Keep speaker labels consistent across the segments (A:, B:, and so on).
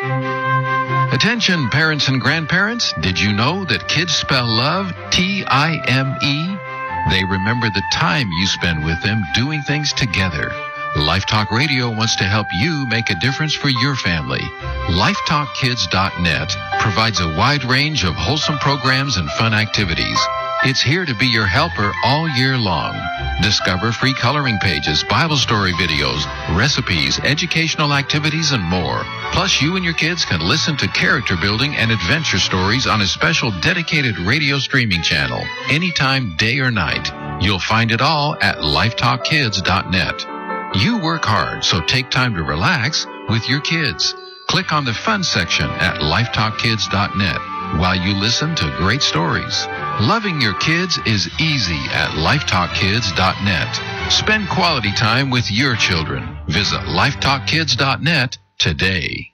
A: Attention parents and grandparents, did you know that kids spell love T-I-M-E? They remember the time you spend with them doing things together. Life Talk Radio wants to help you make a difference for your family. LifeTalkKids.net provides a wide range of wholesome programs and fun activities. It's here to be your helper all year long. Discover free coloring pages, Bible story videos, recipes, educational activities, and more. Plus, you and your kids can listen to character building and adventure stories on a special dedicated radio streaming channel, anytime, day or night. You'll find it all at LifeTalkKids.net. You work hard, so take time to relax with your kids. Click on the fun section at LifeTalkKids.net while you listen to great stories. Loving your kids is easy at LifeTalkKids.net. Spend quality time with your children. Visit LifeTalkKids.net today.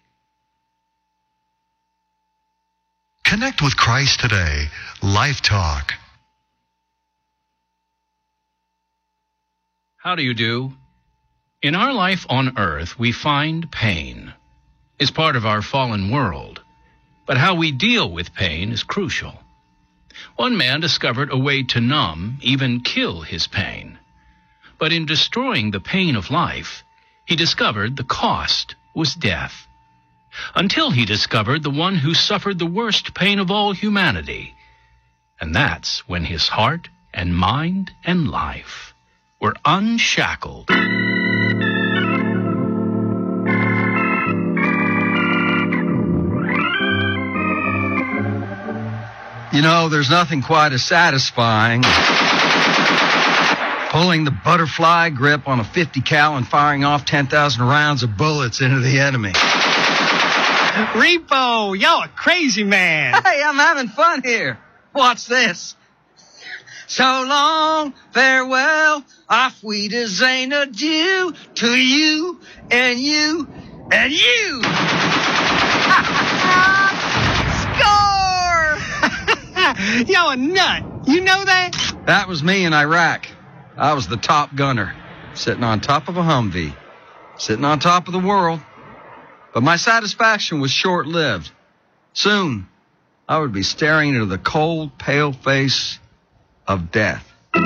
B: Connect with Christ today. Life Talk.
C: How do you do? In our life on earth, we find pain. It's part of our fallen world. But how we deal with pain is crucial. One man discovered a way to numb, even kill his pain. But in destroying the pain of life, he discovered the cost was death. Until he discovered the one who suffered the worst pain of all humanity. And that's when his heart and mind and life were unshackled.
D: You know, there's nothing quite as satisfying pulling the butterfly grip on a 50 cal and firing off 10,000 rounds of bullets into the enemy.
E: Repo, you're a crazy man.
D: Hey, I'm having fun here. Watch this. So long, farewell, auf Wiedersehen, adieu to you and you and you. Score!
E: You're a nut. You know that?
D: That was me in Iraq. I was the top gunner, sitting on top of a Humvee, sitting on top of the world. But my satisfaction was short-lived. Soon, I would be staring into the cold, pale face of death.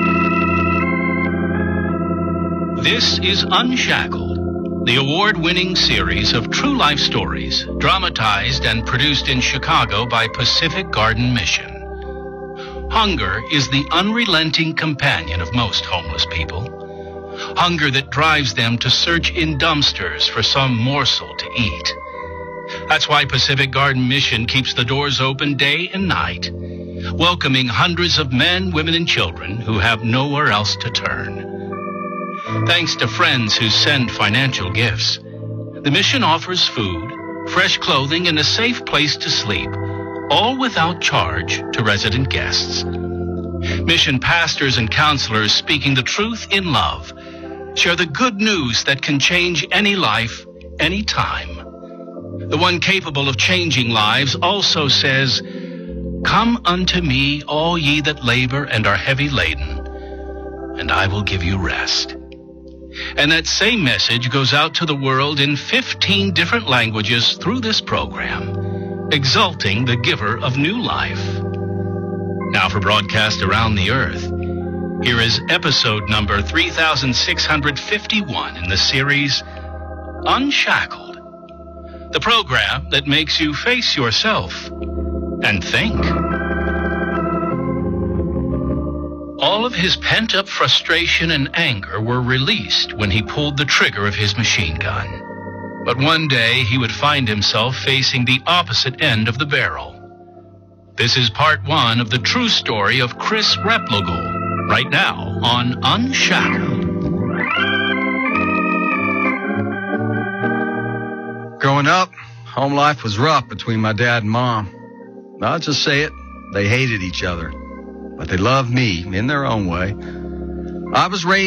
C: This is Unshackled, the award-winning series of true life stories, dramatized and produced in Chicago by Pacific Garden Mission. Hunger is the unrelenting companion of most homeless people. Hunger that drives them to search in dumpsters for some morsel to eat. That's why Pacific Garden Mission keeps the doors open day and night, welcoming hundreds of men, women, and children who have nowhere else to turn. Thanks to friends who send financial gifts, the mission offers food, fresh clothing, and a safe place to sleep, all without charge to resident guests. Mission pastors and counselors speaking the truth in love share the good news that can change any life, any time. The one capable of changing lives also says, "Come unto me, all ye that labor and are heavy laden, and I will give you rest." And that same message goes out to the world in 15 different languages through this program, exalting the giver of new life. Now for broadcast around the earth, here is episode number 3651 in the series Unshackled, the program that makes you face yourself and think. All of his pent-up frustration and anger were released when he pulled the trigger of his machine gun. But one day he would find himself facing the opposite end of the barrel. This is part one of the true story of Chris Replogle, right now on Unshackled.
D: Growing up, home life was rough between my dad and mom. I'll just say it, they hated each other, but they loved me in their own way. I was raised